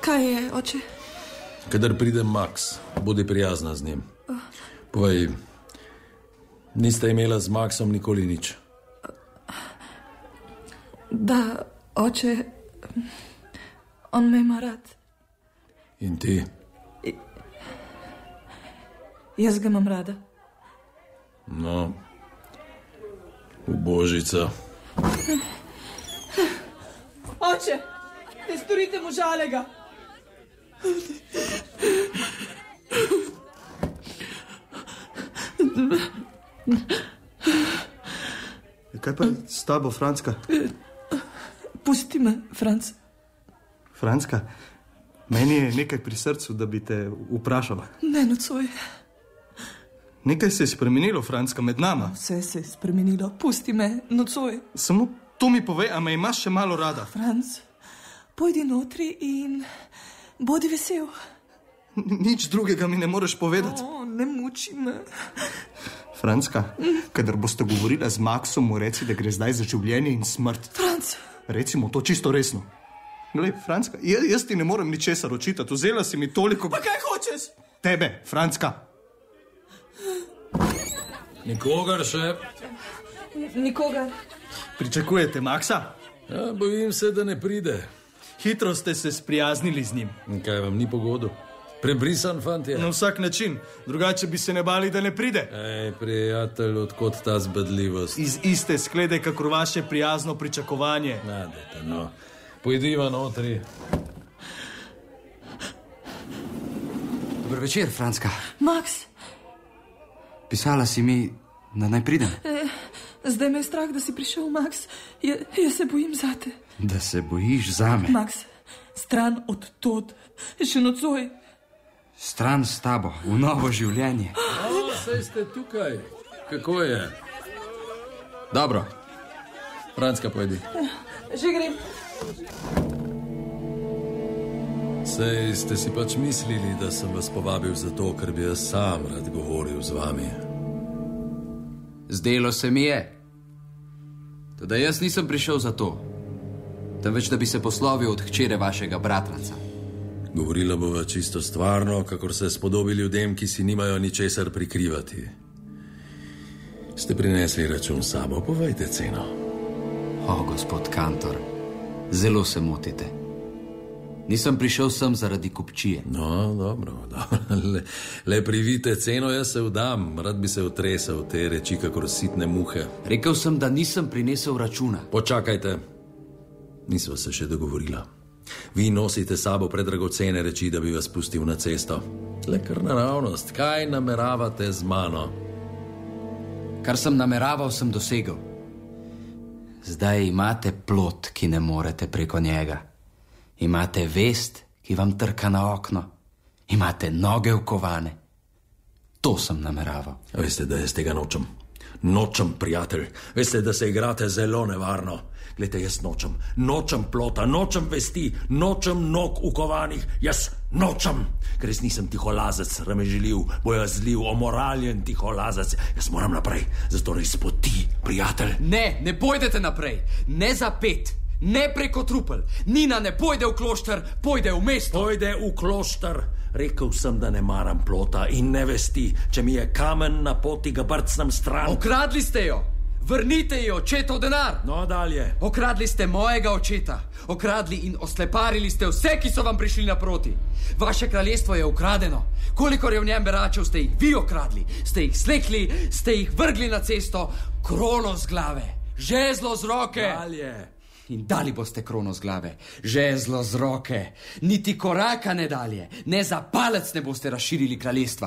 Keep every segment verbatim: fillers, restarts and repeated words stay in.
Kaj je, oče? Kadar pride Max, bodi prijazna z njim. Povej, niste imela z Maxom nikoli nič? Da, oče, on me ima rad. In ti? I... Jaz ga imam rada. No, ubožica. Oče, ne storite mu žalega. Kaj pa s tabo, Franska? Pusti me, Franc. Franska, meni je nekaj pri srcu, da bi te vprašala. Ne, nocoj. Nekaj se je spremenilo, Franska, med nama. Vse se je spremenilo. Pusti me, nocoj. Samo to mi povej, a me imaš še malo rada? Franc, pojdi notri in bodi vesel. Nič drugega mi ne moreš povedati. O, ne muči me. Franska, kadar boste govorila z Maxom, mu reci, da gre zdaj za življenje in smrt. Franc. Recimo to čisto resno. Glej, Franska, jaz, jaz ti ne morem ničesar očitati. Vzela si mi toliko... Pa kaj hočeš? Tebe, Franska. Nikogar še? Nikogar. Pričakujete Maxa? Ja, bojim se, da ne pride. Hitro ste se sprijaznili z njim. In kaj vam ni pogodu? Prebrisan fant je. Na vsak način. Drugače bi se ne bali, da ne pride. Ej, prijatelj, odkot ta zbedljivost? Iz iste sklede, kakor vaše prijazno pričakovanje. Nadete, no. Pojdiva notri. Dober večer, Franska. Max. Pisala si mi, da naj pridem. E, zdaj me je strah, da si prišel, Max. Ja, jaz se bojim zate. Da se bojiš zame. Max, stran od tod. Še nocoj. Stran s tabo, v novo življenje. O, saj ste tukaj. Kako je? Dobro. Franska, pojdi. Že grem. Sej ste si pač mislili, da sem vas povabil zato, ker bi jaz sam rad govoril z vami. Zdelo se mi je. Toda jaz nisem prišel za to, temveč da bi se poslovil od hčere vašega bratranca. Govorila bova čisto stvarno, kakor se spodobi ljudem, ki si nimajo ničesar prikrivati. Ste prinesli račun s sabo, povejte ceno. O, gospod Kantor, zelo se motite. Nisem prišel sem zaradi kupčije. No, dobro, dobro. Le, le privite ceno, jaz se vdam. Rad bi se utresel te reči, kakor sitne muhe. Rekel sem, da nisem prinesel računa. Počakajte. Nisva se še dogovorila. Vi nosite sabo predragocene reči, da bi vas pustil na cesto. Le kar naravnost, kaj nameravate z mano? Kar sem nameraval, sem dosegel. Zdaj imate plot, ki ne morete preko njega. Imate vest, ki vam trka na okno. Imate noge vkovane. To sem nameraval. Veste, da jaz tega nočem. Nočem, prijatelj. Veste, da se igrate zelo nevarno. Glejte, jaz nočem. Nočem plota, nočem vesti, nočem nog ukovanih. Jaz nočem. Ker jaz nisem tiholazec, ramežljiv, bojazljiv, omoraljen tiholazec. Jaz moram naprej. Zato res poti, prijatelj. Ne, ne pojdete naprej. Ne za pet. Ne preko trupel. Nina ne pojde v klošter, pojde v mesto. Pojde v klošter. Rekel sem, da ne maram plota in ne vesti. Če mi je kamen na poti, ga brcnem stran. Okradli ste jo. Vrnite ji očetov denar. No, dalje. Okradli ste mojega očeta. Okradli in osleparili ste vse, ki so vam prišli naproti. Vaše kraljestvo je ukradeno. Kolikor je v njem beračev, ste jih vi okradli. Ste jih slekli, ste jih vrgli na cesto. Krono z glave. Žezlo z roke. Dalje. In dali boste krono z glave, žezlo z roke, niti koraka ne dalje, ne za palec ne boste razširili kraljestva.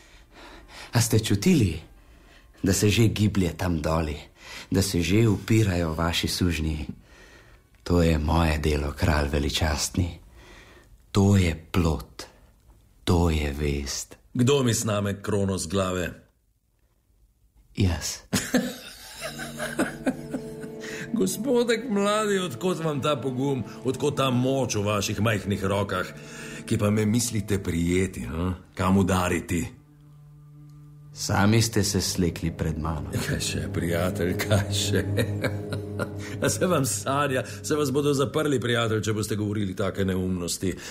A ste čutili, da se že giblje tam doli, da se že upirajo vaši sužnji? To je moje delo, kralj veličastni. To je plot, to je vest. Kdo mi sname krono z glave? Jaz. Gospodek mladi, odkot vam ta pogum, odkot ta moč v vaših majhnih rokah, ki pa me mislite prijeti, no? Kam udariti? Sami ste se slekli pred mano. Kaj še, prijatelj, kaj še? A se vam sanja, se vas bodo zaprli, prijatelj, če boste govorili take neumnosti.